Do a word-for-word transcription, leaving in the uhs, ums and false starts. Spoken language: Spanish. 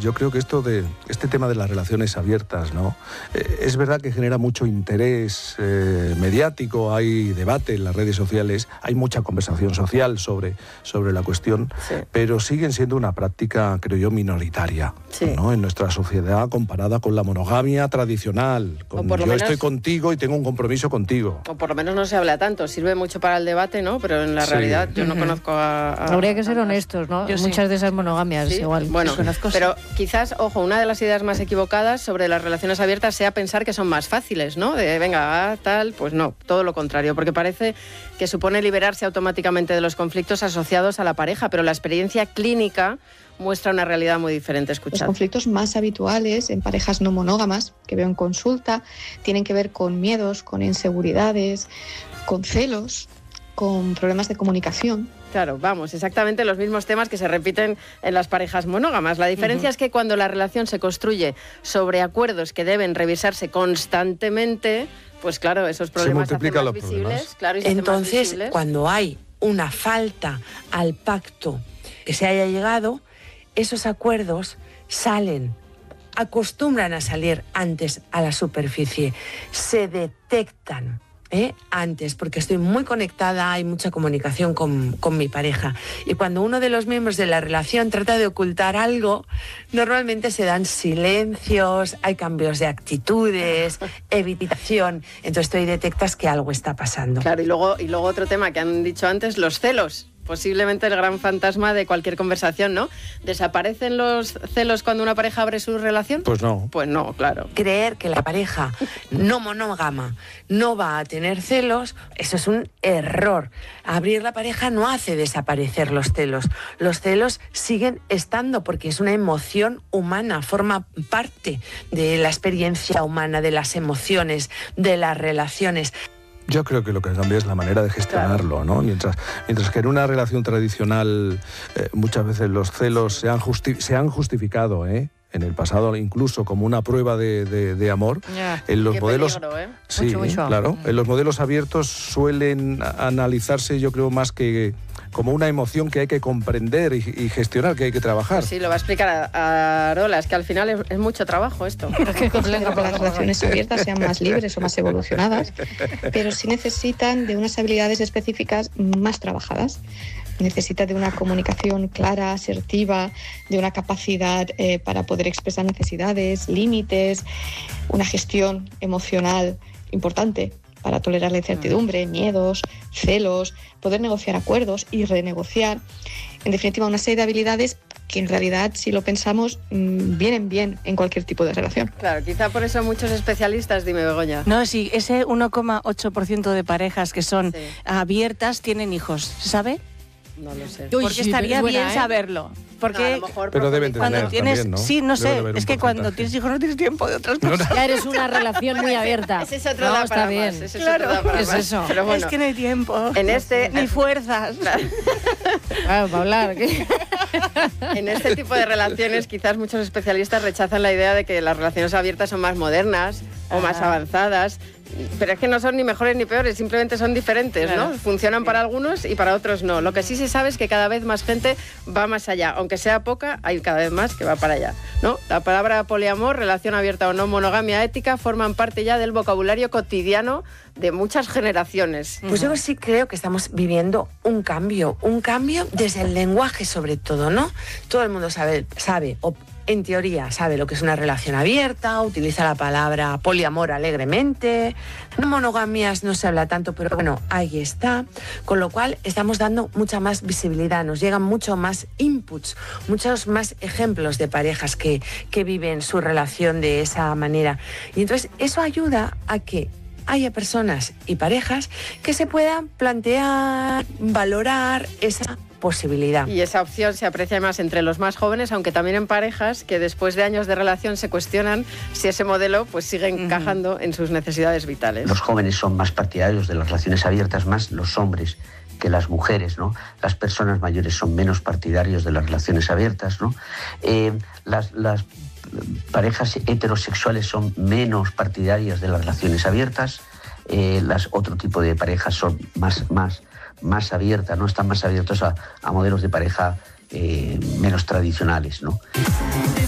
yo creo que esto de este tema de las relaciones abiertas, ¿no? Eh, es verdad que genera mucho interés eh, mediático, hay debate en las redes sociales, hay mucha conversación social sobre, sobre la cuestión, sí. pero siguen siendo una práctica, creo yo, minoritaria, sí. ¿no? En nuestra sociedad comparada con la monogamia tradicional. Con, yo menos, estoy contigo y tengo un compromiso contigo. O por lo menos no se habla tanto, sirve mucho para el debate, ¿no? Pero en la sí. realidad yo no uh-huh. conozco a, a... Habría que ser honestos, ¿no? Yo Muchas sí. de esas monogamias ¿Sí? igual. Bueno, pero quizás, ojo, una de las ideas más equivocadas sobre las relaciones abiertas sea pensar que son más fáciles, ¿no? De venga, tal, pues no, todo lo contrario, porque parece que supone liberarse automáticamente de los conflictos asociados a la pareja, pero la experiencia clínica muestra una realidad muy diferente. Escuchad. Los conflictos más habituales en parejas no monógamas que veo en consulta tienen que ver con miedos, con inseguridades, con celos, con problemas de comunicación. Claro, vamos, exactamente los mismos temas que se repiten en las parejas monógamas. La diferencia uh-huh. es que cuando la relación se construye sobre acuerdos que deben revisarse constantemente, pues claro, esos problemas se hacen más visibles. Claro, y Entonces, se hacen más visibles. Cuando hay una falta al pacto que se haya llegado, esos acuerdos salen, acostumbran a salir antes a la superficie, se detectan. ¿Eh? antes, porque estoy muy conectada, hay mucha comunicación con, con mi pareja. Y cuando uno de los miembros de la relación trata de ocultar algo, normalmente se dan silencios, hay cambios de actitudes, evitación. Entonces tú ahí detectas que algo está pasando. Claro, y luego, y luego otro tema que han dicho antes, los celos. Posiblemente el gran fantasma de cualquier conversación, ¿no? ¿Desaparecen los celos cuando una pareja abre su relación? Pues no. Pues no, claro. Creer que la pareja no monógama no va a tener celos, eso es un error. Abrir la pareja no hace desaparecer los celos. Los celos siguen estando porque es una emoción humana, forma parte de la experiencia humana, de las emociones, de las relaciones. Yo creo que lo que cambia es la manera de gestionarlo, ¿no? Mientras, mientras que en una relación tradicional eh, muchas veces los celos se han, justi- se han justificado, ¿eh? En el pasado incluso como una prueba de, de, de amor. Yeah. En los Qué modelos, peligro, ¿eh? sí, mucho, mucho. claro. En los modelos abiertos suelen analizarse, yo creo, más que como una emoción que hay que comprender y, y gestionar, que hay que trabajar. Pues sí, lo va a explicar a, a Arola, es que al final es, es mucho trabajo esto. Que las relaciones abiertas sean más libres o más evolucionadas, pero sí necesitan de unas habilidades específicas más trabajadas. Necesita de una comunicación clara, asertiva, de una capacidad eh, para poder expresar necesidades, límites, una gestión emocional importante para tolerar la incertidumbre, miedos, celos, poder negociar acuerdos y renegociar. En definitiva, una serie de habilidades que en realidad, si lo pensamos, vienen bien en cualquier tipo de relación. Claro, quizá por eso muchos especialistas, dime Begoña. No, sí, ese uno coma ocho por ciento de parejas que son sí. abiertas tienen hijos, ¿se sabe? No lo sé. Porque sí, estaría buena, bien ¿eh? saberlo. Porque no, a lo mejor pero deben tener cuando tienes, también, ¿no? sí, no sé, es que cuando tienes hijos no tienes tiempo de otras cosas. Ya eres una relación muy abierta. Ese es otro no, da está para bien. Más. Ese claro, es, otro da para es más. eso. Pero bueno, es que no hay tiempo. En este, ni fuerzas. Claro, para hablar. ¿Qué? En este tipo de relaciones, quizás muchos especialistas rechazan la idea de que las relaciones abiertas son más modernas o más ah. avanzadas. Pero es que no son ni mejores ni peores, simplemente son diferentes, claro. ¿no? Funcionan sí. para algunos y para otros no. Lo que sí se sabe es que cada vez más gente va más allá. Aunque sea poca, hay cada vez más que va para allá, ¿no? La palabra poliamor, relación abierta o no, monogamia ética, forman parte ya del vocabulario cotidiano de muchas generaciones. Pues yo sí creo que estamos viviendo un cambio, un cambio desde el lenguaje sobre todo, ¿no? Todo el mundo sabe, sabe o en teoría sabe lo que es una relación abierta, utiliza la palabra poliamor alegremente, no monogamias no se habla tanto, pero bueno, ahí está, con lo cual estamos dando mucha más visibilidad, nos llegan mucho más inputs, muchos más ejemplos de parejas que, que viven su relación de esa manera. Y entonces eso ayuda a que haya personas y parejas que se puedan plantear, valorar esa posibilidad. Y esa opción se aprecia más entre los más jóvenes, aunque también en parejas que después de años de relación se cuestionan si ese modelo pues sigue encajando uh-huh. en sus necesidades vitales. Los jóvenes son más partidarios de las relaciones abiertas, más los hombres que las mujeres, ¿no? Las personas mayores son menos partidarios de las relaciones abiertas, ¿no? Eh, las, las parejas heterosexuales son menos partidarias de las relaciones abiertas, eh, las otro tipo de parejas son más, más, más abiertas, ¿no? Están más abiertos a, a modelos de pareja eh, menos tradicionales, ¿no?